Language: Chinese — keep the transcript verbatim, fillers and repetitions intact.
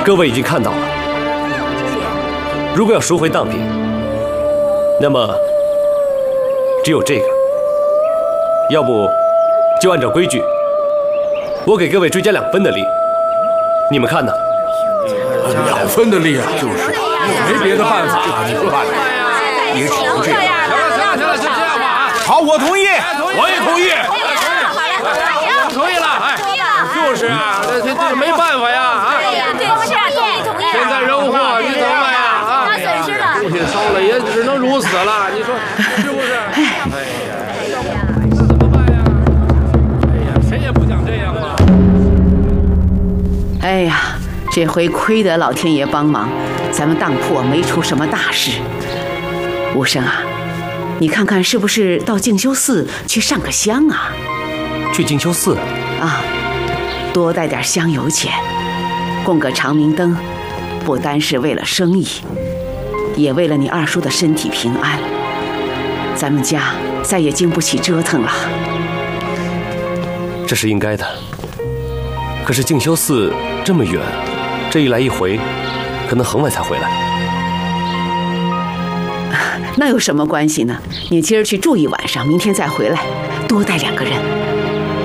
各位已经看到了，如果要赎回当品，那么只有这个。要不就按照规矩，我给各位追加两分的利，你们看呢？ 两分的利啊，就是没别的办法，你说办法也只能这样。 行了行了行了，就这样吧啊！ 好，我同意，我也同意。 我同意了，哎，就是啊，这这这没办法呀啊！ 对呀，对，是啊，同意同意。 现在人祸，你怎么办呀？啊， 他损失了， 东西烧了也只能如此了，你说是不是？哎呀，那怎么办呀？哎呀，谁也不想这样嘛。 哎呀，这回亏得老天爷帮忙，咱们当铺没出什么大事。武生啊，你看看是不是到静修寺去上个香啊？ 去静修寺啊，多带点香油钱，供个长明灯，不单是为了生意，也为了你二叔的身体平安。咱们家再也经不起折腾了。 这是应该的。可是静修寺这么远，这一来一回，可能很晚才回来。 那有什么关系呢？你今儿去住一晚上，明天再回来，多带两个人。